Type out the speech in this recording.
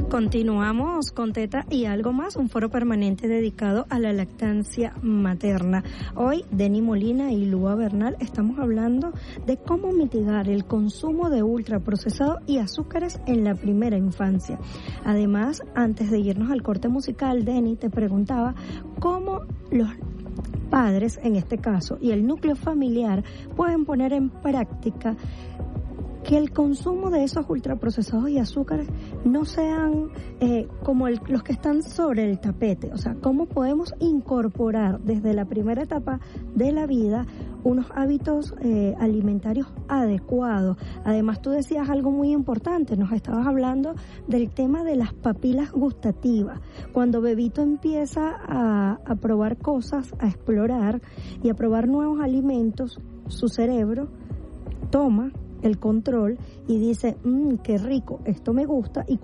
Continuamos con Teta y algo más, un foro permanente dedicado a la lactancia materna. Hoy, Denny Molina y Lua Bernal estamos hablando de cómo mitigar el consumo de ultraprocesados y azúcares en la primera infancia. Además, antes de irnos al corte musical, Denny te preguntaba cómo los padres, en este caso, y el núcleo familiar pueden poner en práctica que el consumo de esos ultraprocesados y azúcares no sean como los que están sobre el tapete. O sea, cómo podemos incorporar desde la primera etapa de la vida unos hábitos alimentarios adecuados. Además, tú decías algo muy importante, nos estabas hablando del tema de las papilas gustativas. Cuando bebito empieza a probar cosas, a explorar y a probar nuevos alimentos, su cerebro toma el control y dice, qué rico, esto me gusta, y